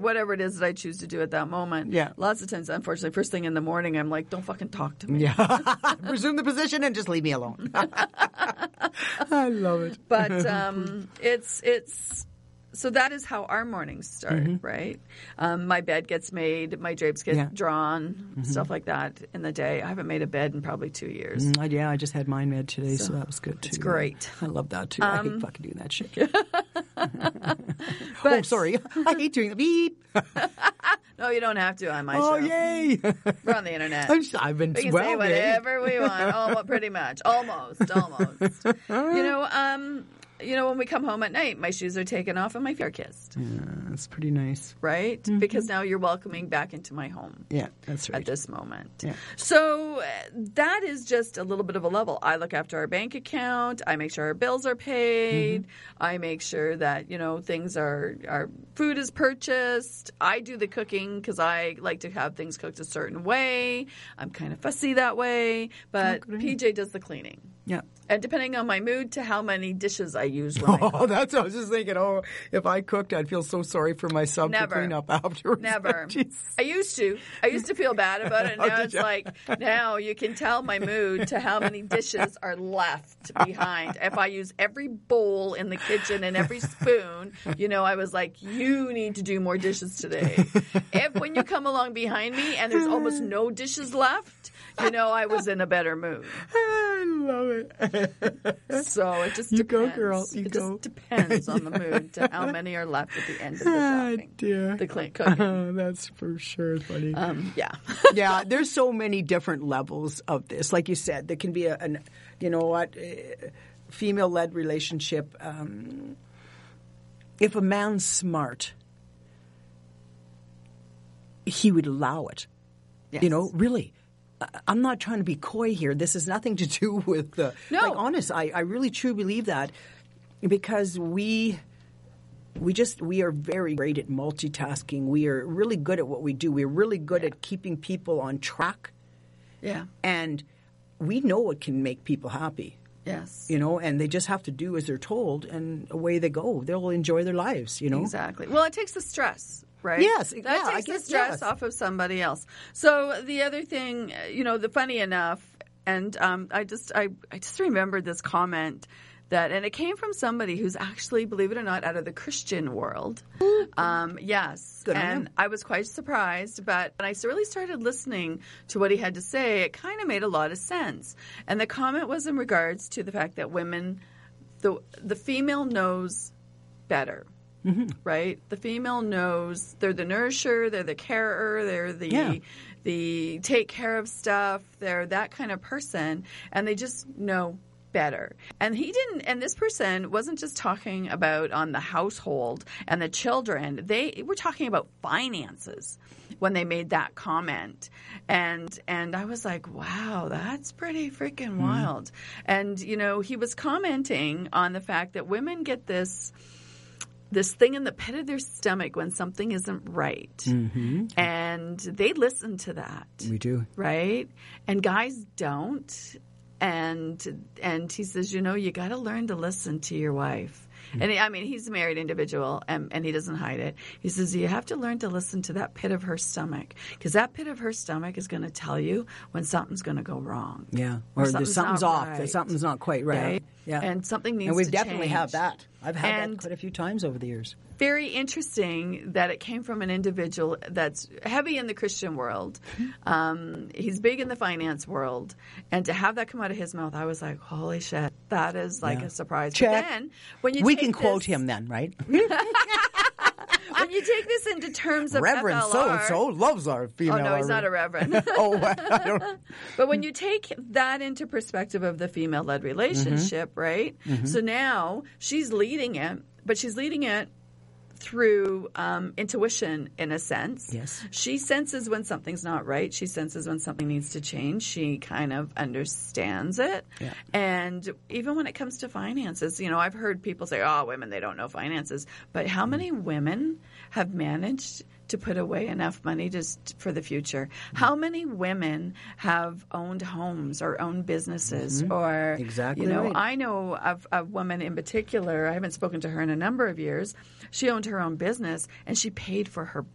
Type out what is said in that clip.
whatever it is that I choose to do at that moment. Yeah. Lots of times, unfortunately, first thing in the morning, I'm like, don't fucking talk to me. Yeah. Resume the position and just leave me alone. I love it. But it's so that is how our mornings start, right? My bed gets made, my drapes get drawn, stuff like that in the day. I haven't made a bed in probably 2 years. Yeah, I just had mine made today, so that was good too. It's great. I love that too. I hate fucking doing that shit. Oh, sorry. I hate doing the beep. No, you don't have to on my show. Oh, yay. We're on the internet. I've been We can say whatever we want. Pretty much. Almost. When we come home at night, my shoes are taken off and my feet are kissed. Yeah, that's pretty nice. Right? Because now you're welcoming back into my home. Yeah, that's right. At this moment. Yeah. So that is just a little bit of a level. I look after our bank account. I make sure our bills are paid. I make sure that, things our food is purchased. I do the cooking because I like to have things cooked a certain way. I'm kind of fussy that way. But PJ does the cleaning. Yeah. And depending on my mood to how many dishes I use when I cook. That's what I was just thinking. Oh, if I cooked, I'd feel so sorry for myself to clean up afterwards. Never. I used to feel bad about it. Now it's like, now you can tell my mood to how many dishes are left behind. If I use every bowl in the kitchen and every spoon, I was like, you need to do more dishes today. When you come along behind me and there's almost no dishes left, I was in a better mood. I love it. So it just depends. You go, girl. You go. Just depends on the mood to how many are left at the end of the shopping. Dear. The cooking. That's for sure funny. Yeah. Yeah, there's so many different levels of this. Like you said, there can be female-led relationship. If a man's smart, he would allow it. Yes. Really. I'm not trying to be coy here. This has nothing to do with No. honest. I really truly believe that because we are very great at multitasking. We are really good at what we do. We're really good at keeping people on track. Yeah. And we know what can make people happy. Yes. And they just have to do as they're told and away they go. They'll enjoy their lives, Exactly. Well, it takes the stress. Right? Yes. That takes the stress off of somebody else. So the other thing, the funny enough, and I just remembered this comment and it came from somebody who's actually, believe it or not, out of the Christian world. Yes. Good on and him. I was quite surprised, but when I really started listening to what he had to say, it kind of made a lot of sense. And the comment was in regards to the fact that women, the female knows better. Right? The female knows they're the nourisher, they're the carer, they're the take care of stuff, they're that kind of person, and they just know better. And this person wasn't just talking about on the household and the children, they were talking about finances when they made that comment. And I was like, wow, that's pretty freaking wild. And, he was commenting on the fact that women get this thing in the pit of their stomach when something isn't right. And they listen to that. We do. Right? And guys don't. And he says, you got to learn to listen to your wife. And he's a married individual and he doesn't hide it. He says, you have to learn to listen to that pit of her stomach because that pit of her stomach is going to tell you when something's going to go wrong. Yeah. Or something's off. Right. Something's not quite right. Yeah. And something needs to change. And we definitely have that. I've had that quite a few times over the years. Very interesting that it came from an individual that's heavy in the Christian world. He's big in the finance world. And to have that come out of his mouth, I was like, holy shit, that is like a surprise. Check. But then, when you we can quote him then, right? When you take this into terms of Reverend FLR, so-and-so loves our female. Oh, no, he's not a reverend. I don't. But when you take that into perspective of the female-led relationship, right? So now she's leading it, but she's leading it through intuition, in a sense. Yes. She senses when something's not right. She senses when something needs to change. She kind of understands it. Yeah. And even when it comes to finances, I've heard people say, oh, women, they don't know finances. But how many women have managed to put away enough money for the future? How many women have owned homes or owned businesses? Or, exactly right. I know of a woman in particular, I haven't spoken to her in a number of years. She owned her own business and she paid for her